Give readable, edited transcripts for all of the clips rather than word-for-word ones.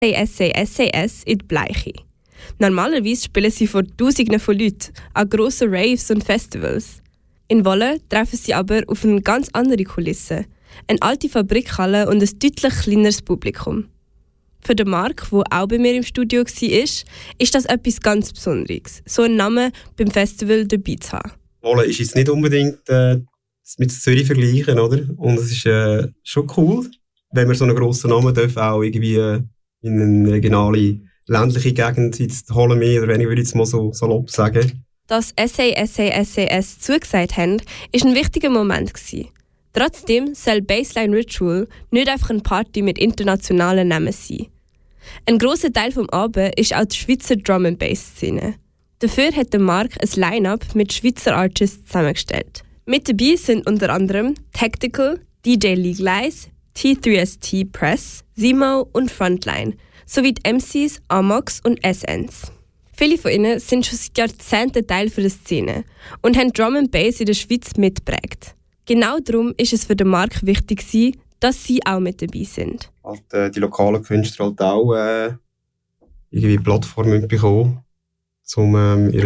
SAS in die Bleiche. Normalerweise spielen sie vor Tausenden von Leuten an grossen Raves und Festivals. In Wolle treffen sie aber auf eine ganz andere Kulisse. Eine alte Fabrikhalle und ein deutlich kleineres Publikum. Für den Marc, der auch bei mir im Studio war, ist das etwas ganz Besonderes, so einen Namen beim Festival dabei zu haben. Wolle ist jetzt nicht unbedingt mit Zürich vergleichen, oder? Und es ist schon cool, wenn man so einen grossen Namen darf, auch irgendwie in eine regionale, ländliche Gegend jetzt holen, mehr oder weniger, würde ich jetzt mal so salopp sagen. Dass SAS zugesagt haben, war ein wichtiger Moment. Trotzdem soll Bassline Ritual nicht einfach eine Party mit internationalen Namen sein. Ein grosser Teil des Abends ist auch die Schweizer Drum-and-Bass-Szene. Dafür hat Marc ein Line-Up mit Schweizer Artists zusammengestellt. Mit dabei sind unter anderem Tactical, DJ Legalize, T3ST Press, Zemo und Frontline, sowie die MCs Amox und Essence. Viele von ihnen sind schon seit Jahrzehnten Teil der Szene und haben Drum and Bass in der Schweiz mitgeprägt. Genau darum ist es für den Marc wichtig, dass sie auch mit dabei sind. Die lokalen Künstler halt auch irgendwie Plattformen bekommen, um ihr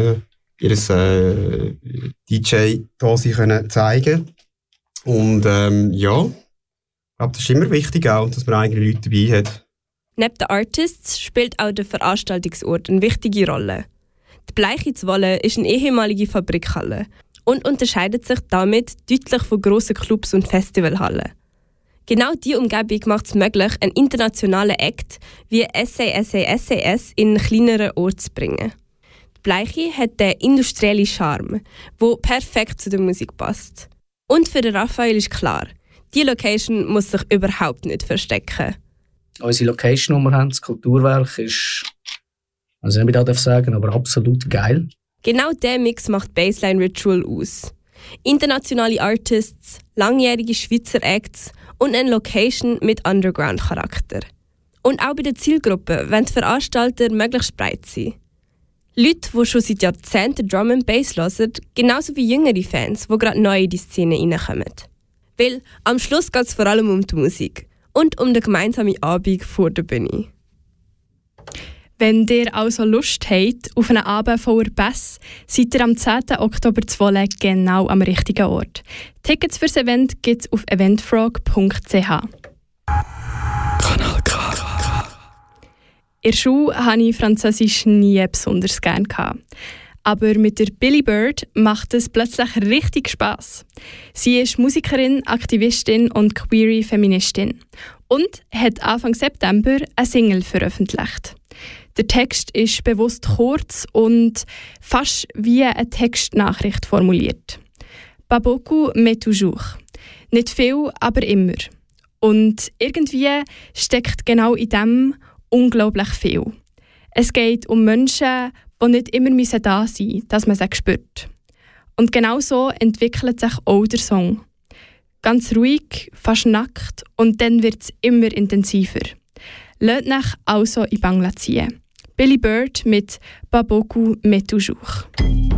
DJ-Dasi zeigen. Und ja, ich glaube, das ist immer wichtig auch, dass man eigene Leute dabei hat. Neben den Artists spielt auch der Veranstaltungsort eine wichtige Rolle. Die Bleiche zu Wolle ist eine ehemalige Fabrikhalle und unterscheidet sich damit deutlich von grossen Clubs und Festivalhallen. Genau diese Umgebung macht es möglich, einen internationalen Act wie SAS in einen kleineren Ort zu bringen. Die Bleiche hat den industriellen Charme, der perfekt zu der Musik passt. Und für den Raphael ist klar, die Location muss sich überhaupt nicht verstecken. Unsere Location, die wir haben, das Kulturwerk, ist, also ich darf sagen, aber absolut geil. Genau dieser Mix macht Bassline Ritual aus. Internationale Artists, langjährige Schweizer Acts und eine Location mit Underground-Charakter. Und auch bei der Zielgruppe wollen die Veranstalter möglichst breit sein. Leute, die schon seit Jahrzehnten Drum and Bass hören, genauso wie jüngere Fans, die gerade neu in die Szene reinkommen. Weil am Schluss geht es vor allem um die Musik und um den gemeinsamen Abend vor der Bühne. Wenn ihr also Lust habt auf einen Abend voller Bass, seid ihr am 10. Oktober zu Wolle genau am richtigen Ort. Tickets für das Event gibt es auf eventfrog.ch. Kanal K. In der Schule hatte ich Französisch nie besonders gerne. Aber mit der Billy Bird macht es plötzlich richtig Spass. Sie ist Musikerin, Aktivistin und queere Feministin und hat Anfang September eine Single veröffentlicht. Der Text ist bewusst kurz und fast wie eine Textnachricht formuliert. Pas beaucoup, mais toujours. Nicht viel, aber immer. Und irgendwie steckt genau in dem unglaublich viel. Es geht um Menschen, die nicht immer da sein müssen, dass man sie spürt. Und genau so entwickelt sich auch der Song. Ganz ruhig, fast nackt und dann wird es immer intensiver. Lasst euch also in Bangla ziehen. Billy Bird mit «Pas beaucoup, mais toujours».